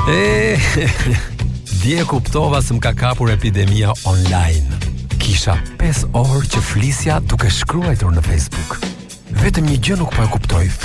E, dje kuptova se më ka kapur epidemia online. Kisha 5 orë që flisja duke shkruajtur në Facebook. Vetëm një gjë nuk po e kuptoj.